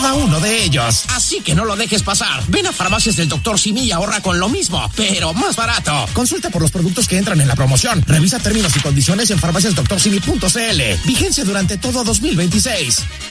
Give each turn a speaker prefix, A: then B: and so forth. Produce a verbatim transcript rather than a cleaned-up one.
A: cada uno de ellos. Así que no lo dejes pasar. Ven a Farmacias del doctor Simi y ahorra con lo mismo, pero más barato. Consulta por los productos que entran en la promoción. Revisa términos y condiciones en farmacias doctor simi punto c l. Vigencia durante todo dos mil veintiséis.